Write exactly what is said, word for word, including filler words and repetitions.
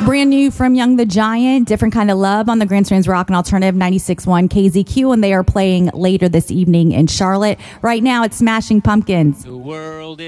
brand new from Young the Giant, Different Kind of Love on the Grand Strands Rock and Alternative ninety-six point one K Z Q, and they are playing later this evening in Charlotte. Right now, it's Smashing Pumpkins. The world is